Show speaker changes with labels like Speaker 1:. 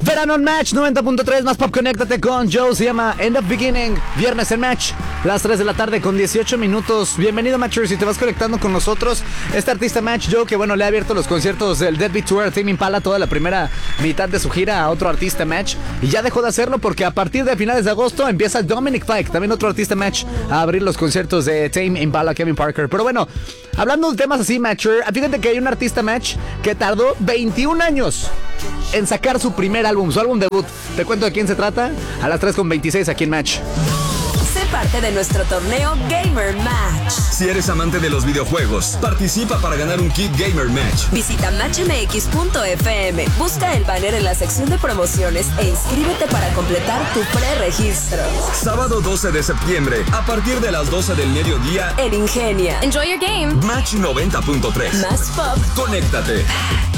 Speaker 1: Verano en Match 90.3 más pop. Conéctate con Joe. Se llama End of Beginning. Viernes en Match, las 3 de la tarde con 18 minutos. Bienvenido, Matchers. Si te vas conectando con nosotros, este artista Match Joe, que bueno, le ha abierto los conciertos del Deadbeat Tour, Tame Impala, toda la primera mitad de su gira a otro artista Match, y ya dejó de hacerlo porque a partir de finales de agosto empieza Dominic Fike, también otro artista Match, a abrir los conciertos de Tame Impala, Kevin Parker. Pero bueno, hablando de temas así, Matcher, fíjate que hay un artista Match que tardó 21 años en sacar su primer álbum, su álbum debut. Te cuento de quién se trata a las 3:26 aquí en Match.
Speaker 2: Sé parte de nuestro torneo Gamer Match.
Speaker 3: Si eres amante de los videojuegos, participa para ganar un kit Gamer Match.
Speaker 2: Visita matchmx.fm, busca el banner en la sección de promociones e inscríbete para completar tu preregistro.
Speaker 3: Sábado 12 de septiembre, a partir de las 12 del mediodía,
Speaker 2: en Ingenia. Enjoy your game.
Speaker 3: Match 90.3.
Speaker 2: Más pop.
Speaker 3: Conéctate.